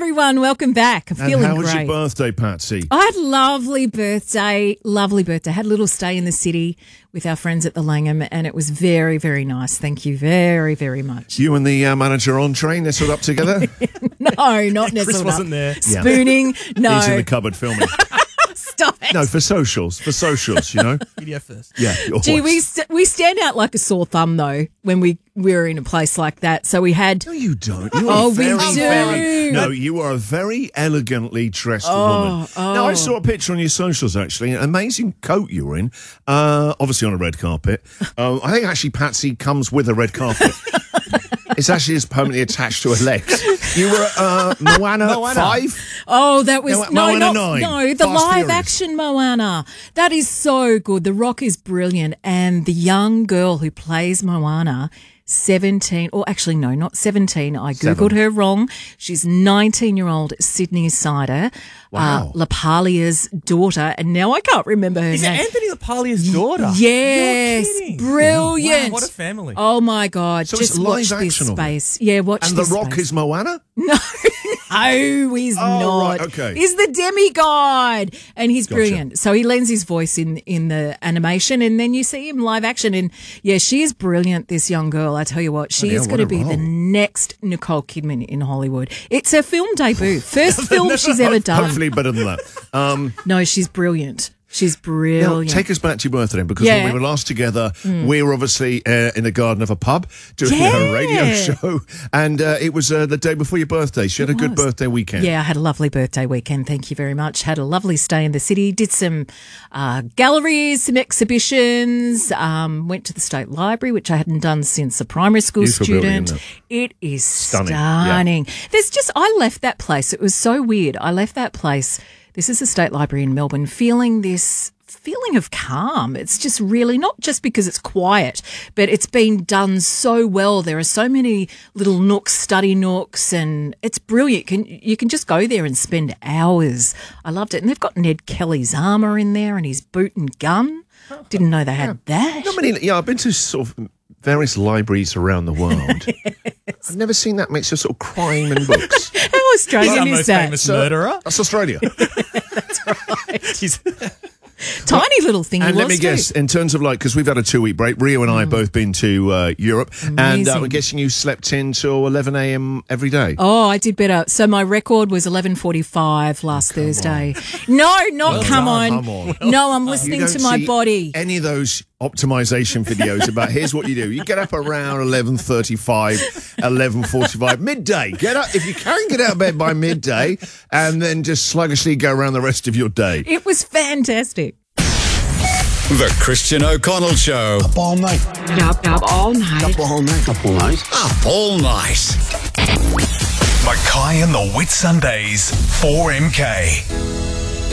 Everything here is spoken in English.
everyone. Welcome back. I'm feeling how was great. your birthday, Patsy? I had a lovely birthday. Had a little stay in the city with our friends at the Langham, and it was very, very nice. Thank you very, very much. You and the manager on train nestled up together? No, not Chris nestled wasn't up. there. Spooning, no. He's in the cupboard filming. Stop it. No, for socials, you know? PDF first. Yeah. Gee, always. we stand out like a sore thumb, though, when we're in a place like that. So we had... No, you don't. You Oh, are we very, do. very... No, you are a very elegantly dressed woman. Now, I saw a picture on your socials, actually. An amazing coat you were in, obviously on a red carpet. I think, actually, Patsy comes with a red carpet. It's actually just permanently attached to her legs. You were at Moana 5? Oh, that was... Moana 9. No, the Fast live Furious. action Moana. That is so good. The Rock is brilliant. And the young girl who plays Moana... 17, or actually no, not 17. I Googled her wrong. She's 19-year-old Sydney Sider, Wow. LaPalia's daughter, and now I can't remember her Is it name. Anthony LaPalia's daughter? Yes, You're kidding. brilliant. Wow, what a family. Oh my God, So just it's live watch this action of it? space. Yeah, watch And this The Rock space. is Moana? No, he's not. right, okay. He's the demigod, and he's Gotcha. brilliant. So he lends his voice in the animation, and then you see him live action. And yeah, she is brilliant. This young girl, I tell you what, she Bloody is hell, going to what a be the role. next Nicole Kidman in Hollywood. It's her film debut, first film she's ever done. Hopefully better than that. No, she's brilliant. She's Now, brilliant. take us back to your birthday then, because Yeah. when we were last together, we were obviously in the garden of a pub doing a radio Yeah. show, and it was the day before your birthday. So you had a good was. birthday weekend. Yeah, I had a lovely birthday weekend. Thank you very much. Had a lovely stay in the city. Did some galleries, some exhibitions. Went to the State Library, which I hadn't done since a primary school Beautiful building, student. isn't It is Stunning, stunning. There's just, I left that place. It was so weird. I left that place. This is the State Library in Melbourne, feeling this feeling of calm. It's just really not just because it's quiet, but it's been done so well. There are so many little nooks, study nooks, and it's brilliant. You can just go there and spend hours. I loved it. And they've got Ned Kelly's armour in there and his boot and gun. Didn't know they had that. Not many, yeah, I've been to sort of various libraries around the world. I've never seen that mix of sort of crime and books. How He's Australian our is most that? famous murderer. That's Australia. He's- Tiny little thing And he let was me guess, too. in terms of because we've had a 2-week break, Rio and I have both been to Europe, and Amazing. I'm guessing you slept in till 11 a.m. every day. Oh, I did better. So my record was 11:45 last Thursday. No, not Well come done, on. come on. No, I'm You listening don't to my see body. Any of those optimization videos about here's what you do. You get up around 11:35, 11:45, midday. Get up if you can get out of bed by midday, and then just sluggishly go around the rest of your day. It was fantastic. The Christian O'Connell Show. Up all night. Up all night. Up all night. Up all night. Up all night. Mackay and the Whit Sundays, 4MK.